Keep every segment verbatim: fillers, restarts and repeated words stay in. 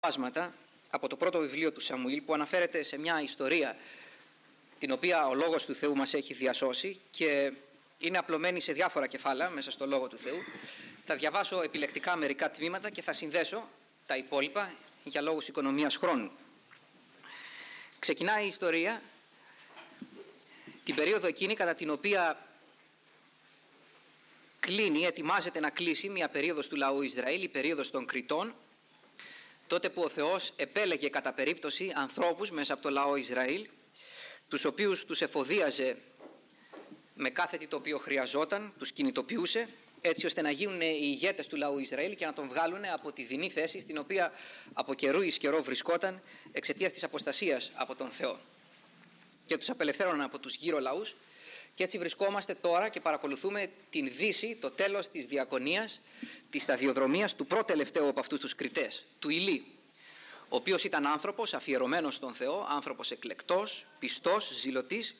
Πάσματα από το πρώτο βιβλίο του Σαμουήλ, που αναφέρεται σε μια ιστορία την οποία ο Λόγος του Θεού μας έχει διασώσει και είναι απλωμένη σε διάφορα κεφάλαια μέσα στο Λόγο του Θεού. Θα διαβάσω επιλεκτικά μερικά τμήματα και θα συνδέσω τα υπόλοιπα για λόγους οικονομίας χρόνου. Ξεκινάει η ιστορία την περίοδο εκείνη κατά την οποία κλείνει, ετοιμάζεται να κλείσει μια περίοδος του λαού Ισραήλ, η περίοδος των Κριτών, τότε που ο Θεός επέλεγε κατά περίπτωση ανθρώπους μέσα από το λαό Ισραήλ, τους οποίους τους εφοδίαζε με κάθε τι το οποίο χρειαζόταν, τους κινητοποιούσε έτσι ώστε να γίνουν οι ηγέτες του λαού Ισραήλ και να τον βγάλουν από τη δεινή θέση στην οποία από καιρού εις καιρό βρισκόταν εξαιτίας της αποστασίας από τον Θεό, και τους απελευθέρωναν από τους γύρω λαούς. Και έτσι βρισκόμαστε τώρα και παρακολουθούμε την δύση, το τέλος της διακονίας, της σταδιοδρομίας του πρώτου τελευταίου από αυτούς τους κριτές, του Ηλί, ο οποίος ήταν άνθρωπος αφιερωμένος στον Θεό, άνθρωπος εκλεκτός, πιστός, ζηλωτής,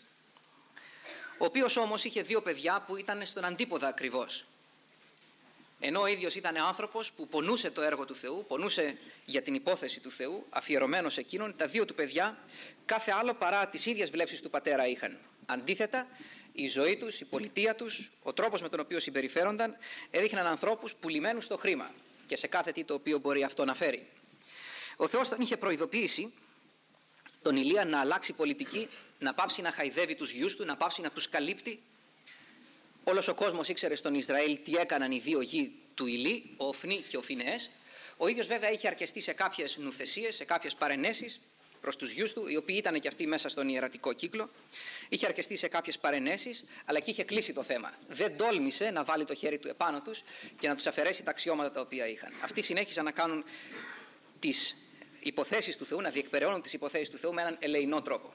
ο οποίος όμως είχε δύο παιδιά που ήταν στον αντίποδα ακριβώς. Ενώ ο ίδιος ήταν άνθρωπος που πονούσε το έργο του Θεού, πονούσε για την υπόθεση του Θεού, αφιερωμένος εκείνον, τα δύο του παιδιά κάθε άλλο παρά τις ίδιες βλέψεις του πατέρα είχαν. Αντίθετα, η ζωή τους, η πολιτεία τους, ο τρόπος με τον οποίο συμπεριφέρονταν έδειχναν ανθρώπους πουλημένους στο χρήμα και σε κάθε τι το οποίο μπορεί αυτό να φέρει. Ο Θεός τον είχε προειδοποιήσει τον Ηλία να αλλάξει πολιτική, να πάψει να χαϊδεύει τους γιους του, να πάψει να τους καλύπτει. Όλος ο κόσμος ήξερε στον Ισραήλ τι έκαναν οι δύο γη του Ηλί, ο Οφνί και ο Φινεές. Ο ίδιος βέβαια είχε αρκεστεί σε κάποιες νουθεσίες, σε κάποιες παρενέσεις προς τους γιους του, οι οποίοι ήταν και αυτοί μέσα στον ιερατικό κύκλο. Είχε αρκεστεί σε κάποιες παρενέσεις, αλλά και είχε κλείσει το θέμα. Δεν τόλμησε να βάλει το χέρι του επάνω τους και να τους αφαιρέσει τα αξιώματα τα οποία είχαν. Αυτοί συνέχισαν να κάνουν τις υποθέσεις του Θεού, να διεκπεραιώνουν τις υποθέσεις του Θεού με έναν ελεεινό τρόπο.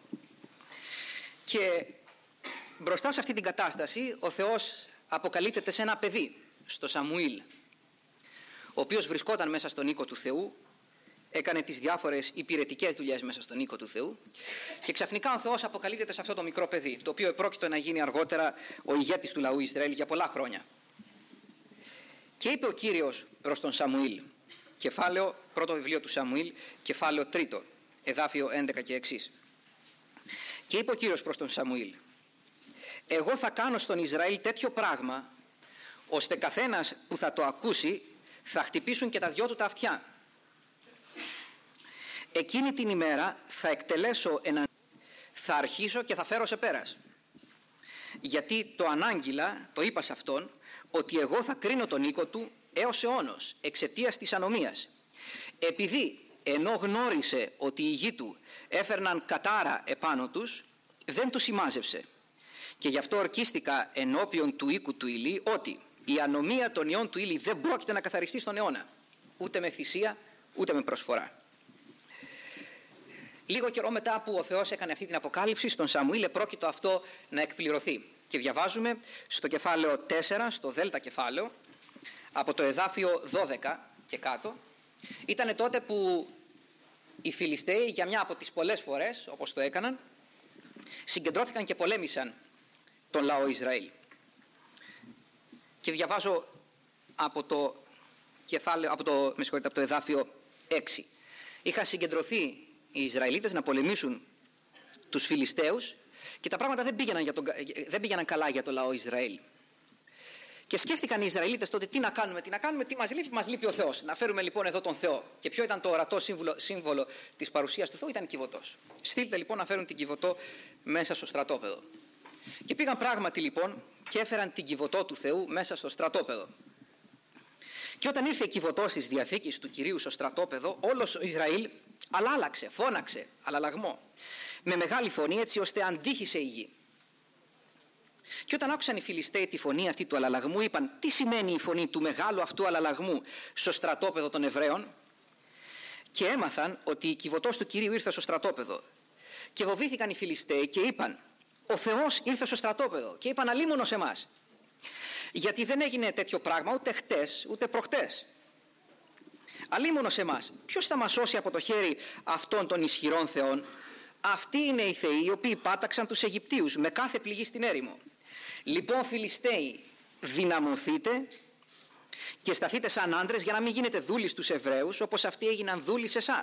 Και μπροστά σε αυτή την κατάσταση ο Θεός αποκαλύπτεται σε ένα παιδί, στο Σαμουήλ, ο οποίος βρισκόταν μέσα στον οίκο του Θεού, έκανε τις διάφορες υπηρετικές δουλειές μέσα στον οίκο του Θεού, και ξαφνικά ο Θεός αποκαλύπτεται σε αυτό το μικρό παιδί, το οποίο επρόκειτο να γίνει αργότερα ο ηγέτης του λαού Ισραήλ για πολλά χρόνια. Και είπε ο Κύριος προς τον Σαμουήλ, κεφάλαιο, πρώτο βιβλίο του Σαμουήλ, κεφάλαιο τρίτο, εδάφιο έντεκα και εξής. Και είπε ο Κύριος προς τον Σαμουήλ: εγώ θα κάνω στον Ισραήλ τέτοιο πράγμα, ώστε καθένας που θα το ακούσει θα χτυπήσουν και τα δυο του τα αυτιά. Εκείνη την ημέρα θα εκτελέσω έναν, θα αρχίσω και θα φέρω σε πέρας. Γιατί το ανάγγειλα, το είπα σε αυτόν, ότι εγώ θα κρίνω τον οίκο του έως αιώνος, εξαιτίας της ανομίας. Επειδή ενώ γνώρισε ότι οι γη του έφερναν κατάρα επάνω τους, δεν τους σημάζευσε. Και γι' αυτό ορκίστηκα ενώπιον του οίκου του Ηλί ότι η ανομία των ιών του Ηλί δεν πρόκειται να καθαριστεί στον αιώνα, ούτε με θυσία ούτε με προσφορά. Λίγο καιρό μετά που ο Θεός έκανε αυτή την αποκάλυψη στον Σαμουήλ, επρόκειτο αυτό να εκπληρωθεί. Και διαβάζουμε στο κεφάλαιο τέσσερα, στο δέλτα κεφάλαιο, από το εδάφιο δώδεκα και κάτω. Ήτανε τότε που οι Φιλιστέοι, για μια από τις πολλές φορές, όπως το έκαναν, συγκεντρώθηκαν και πολέμησαν τον λαό Ισραήλ. Και διαβάζω από το κεφάλαιο, από το, με συγχωρείτε, από το εδάφιο έξι. Είχαν συγκεντρωθεί οι Ισραηλίτες να πολεμήσουν τους Φιλιστέους και τα πράγματα δεν πήγαιναν, για τον, δεν πήγαιναν καλά για το λαό Ισραήλ. Και σκέφτηκαν οι Ισραηλίτες τότε τι να κάνουμε, τι να κάνουμε, τι μας λείπει, μας λείπει ο Θεός. Να φέρουμε λοιπόν εδώ τον Θεό. Και ποιο ήταν το ορατό σύμβολο, σύμβολο της παρουσίας του Θεού? Ήταν Κιβωτός. Στείλτε λοιπόν να φέρουν την Κιβωτό μέσα στο στρατόπεδο. Και πήγαν πράγματι λοιπόν και έφεραν την Κιβωτό του Θεού μέσα στο στρατόπεδο. Και όταν ήρθε η Κιβωτός της Διαθήκης του Κυρίου στο στρατόπεδο, όλος ο Ισραήλ αλλάλαξε, φώναξε, αλλαλαγμό, με μεγάλη φωνή, έτσι ώστε αντίχησε η γη. Και όταν άκουσαν οι Φιλιστέοι τη φωνή αυτή του αλλαλαγμού, είπαν: τι σημαίνει η φωνή του μεγάλου αυτού αλλαλαγμού στο στρατόπεδο των Εβραίων? Και έμαθαν ότι η Κιβωτός του Κυρίου ήρθε στο στρατόπεδο. Και φοβήθηκαν οι Φιλιστέοι και είπαν: ο Θεός ήρθε στο στρατόπεδο. Και είπαν: αλίμονο σε εμάς. Γιατί δεν έγινε τέτοιο πράγμα ούτε χτες ούτε προχτές. Αλίμονο σε εμάς. Ποιος θα μας σώσει από το χέρι αυτών των ισχυρών θεών? Αυτοί είναι οι θεοί οι οποίοι πάταξαν τους Αιγυπτίους με κάθε πληγή στην έρημο. Λοιπόν, Φιλιστέοι, δυναμωθείτε και σταθείτε σαν άντρες για να μην γίνετε δούλοι στους Εβραίους, όπως αυτοί έγιναν δούλοι σε εσάς.